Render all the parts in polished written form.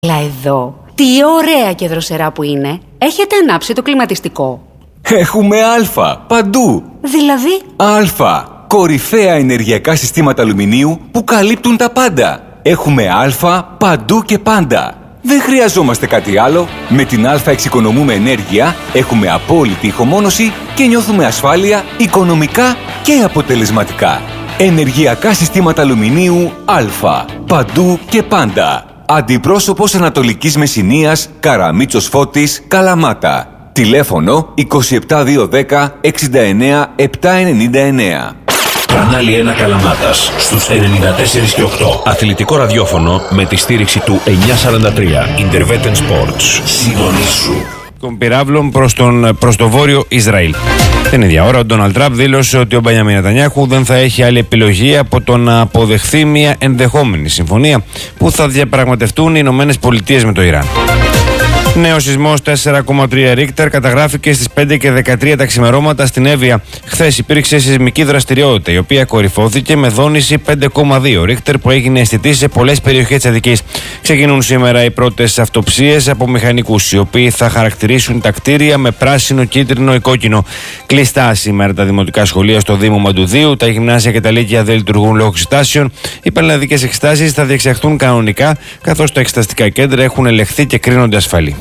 Έλα εδώ. Τι ωραία και δροσερά που είναι. Έχετε ανάψει το κλιματιστικό? Έχουμε Α παντού. Δηλαδή? Α. Κορυφαία ενεργειακά συστήματα αλουμινίου που καλύπτουν τα πάντα. Έχουμε Α παντού και πάντα. Δεν χρειαζόμαστε κάτι άλλο. Με την Α εξοικονομούμε ενέργεια, έχουμε απόλυτη ηχομόνωση και νιώθουμε ασφάλεια οικονομικά και αποτελεσματικά. Ενεργειακά συστήματα αλουμινίου Α. Παντού και πάντα. Αντιπρόσωπος Ανατολικής Μεσσηνίας, Καραμίτσος Φώτης, Καλαμάτα. Τηλέφωνο 27210 69 799. Κανάλι 1 Καλαμάτας στους 94 και 8. Αθλητικό ραδιόφωνο με τη στήριξη του 943 Intervetten Sports. Συντονίσου. Των πυράβλων προς το βόρειο Ισραήλ. Την ίδια ώρα, ο Ντόναλντ Τραμπ δήλωσε ότι ο Μπενιάμιν Νετανιάχου δεν θα έχει άλλη επιλογή από το να αποδεχθεί μια ενδεχόμενη συμφωνία που θα διαπραγματευτούν οι Ηνωμένες Πολιτείες με το Ιράν. Νέος σεισμός 4,3 Ρίχτερ καταγράφηκε στις 5 και 13 τα ξημερώματα στην Εύβοια. Χθες υπήρξε σεισμική δραστηριότητα, η οποία κορυφώθηκε με δόνηση 5,2 Ρίχτερ που έγινε αισθητή σε πολλές περιοχές της Αττικής. Ξεκινούν σήμερα οι πρώτες αυτοψίες από μηχανικούς, οι οποίοι θα χαρακτηρίσουν τα κτίρια με πράσινο, κίτρινο ή κόκκινο. Κλειστά σήμερα τα δημοτικά σχολεία στο Δήμο Μαντουδίου, τα γυμνάσια και τα λύκεια δεν λειτουργούν λόγω εξετάσεων. Οι πανελλαδικές εξετάσεις θα διεξαχθούν κανονικά, καθώς τα εξεταστικά κέντρα έχουν ελεγχθεί και κρίνονται ασφαλή.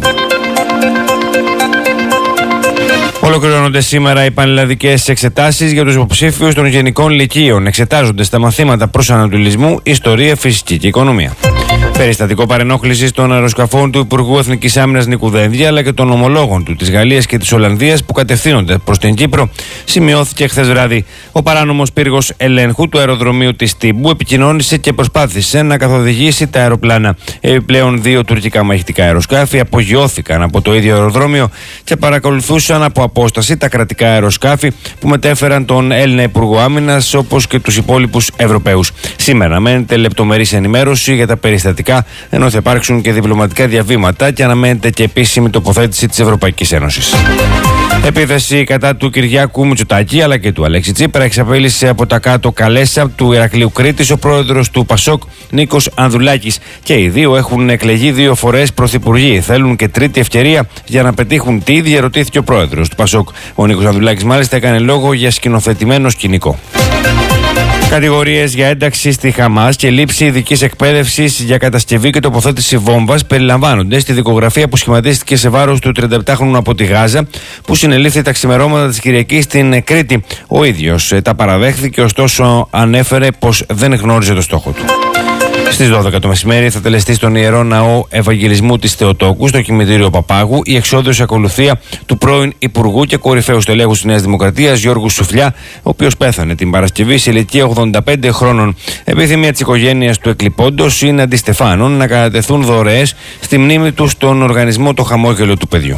Ολοκληρώνονται σήμερα οι πανελλαδικές εξετάσεις για τους υποψήφιους των γενικών λυκείων. Εξετάζονται στα μαθήματα προσανατολισμού, ιστορία, φυσική και οικονομία. Περιστατικό παρενόχλησης των αεροσκαφών του Υπουργού Εθνικής Άμυνας Νίκου Δένδια αλλά και των ομολόγων του της Γαλλίας και της Ολλανδίας που κατευθύνονται προς την Κύπρο σημειώθηκε χθες βράδυ. Ο παράνομος πύργος ελέγχου του αεροδρομίου της Τύμπου επικοινώνησε και προσπάθησε να καθοδηγήσει τα αεροπλάνα. Επιπλέον, 2 τουρκικά μαχητικά αεροσκάφη απογειώθηκαν από το ίδιο αεροδρόμιο και παρακολουθούσαν από απόσταση τα κρατικά αεροσκάφη που μετέφεραν τον Έλληνα Υπουργό Άμυνας όπως και τους υπόλοιπους Ευρωπαίους. Σήμερα αναμένεται λεπτομερής ενημέρωση για τα περιστατικά, ενώ θα υπάρξουν και διπλωματικά διαβήματα και αναμένεται και επίσημη τοποθέτηση της Ευρωπαϊκής Ένωσης. Επίθεση κατά του Κυριάκου Μητσοτάκη αλλά και του Αλέξη Τσίπρα εξαπέλυσε από τα κάτω Καλέσσα του Ηρακλείου Κρήτης ο πρόεδρος του Πασόκ Νίκος Ανδουλάκης. Και οι δύο έχουν εκλεγεί 2 φορές πρωθυπουργοί. Θέλουν και τρίτη ευκαιρία για να πετύχουν τι ίδια, ρωτήθηκε ο πρόεδρος του Πασόκ. Ο Νίκος Ανδουλάκης μάλιστα έκανε λόγο για σκηνοθετημένο σκηνικό. Κατηγορίες για ένταξη στη Χαμάς και λήψη ειδικής εκπαίδευσης για κατασκευή και τοποθέτηση βόμβας περιλαμβάνονται στη δικογραφία που σχηματίστηκε σε βάρος του 37χρονου από τη Γάζα, που συνελήφθη τα ξημερώματα της Κυριακής στην Κρήτη. Ο ίδιος τα παραδέχθηκε, ωστόσο ανέφερε πως δεν γνώριζε το στόχο του. Στις 12 το μεσημέρι θα τελεστεί στον Ιερό Ναό Ευαγγελισμού της Θεοτόκου, στο κημητήριο Παπάγου, η εξόδιος ακολουθία του πρώην Υπουργού και κορυφαίου στελέχους της Νέας Δημοκρατίας, Γιώργου Σουφλιά, ο οποίος πέθανε την Παρασκευή σε ηλικία 85 χρόνων. Επιθυμία της οικογένειας του εκλειπώντος είναι αντιστεφάνων να κατατεθούν δωρεές στη μνήμη του στον οργανισμό Το Χαμόγελο του Παιδιού.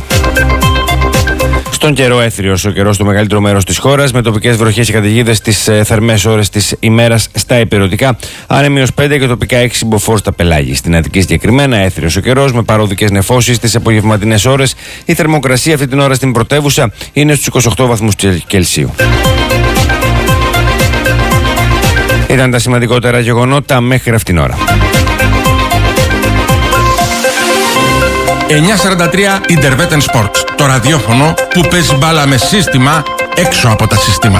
Στον καιρό, έθριος ο καιρός στο μεγαλύτερο μέρος της χώρας, με τοπικές βροχές και καταιγίδες στις θερμές ώρες της ημέρας στα ηπειρωτικά. Άνεμοι 5 και τοπικά 6 μποφόρ στα πελάγη. Στην Αττική συγκεκριμένα, έθριος ο καιρός με παρόδικες νεφώσεις στις απογευματινές ώρες. Η θερμοκρασία αυτή την ώρα στην πρωτεύουσα είναι στους 28 βαθμούς Κελσίου. Ήταν τα σημαντικότερα γεγονότα μέχρι αυτήν την ώρα. 943 Intervetten Sports. Το ραδιόφωνο που παίζει μπάλα με σύστημα έξω από τα συστήματα.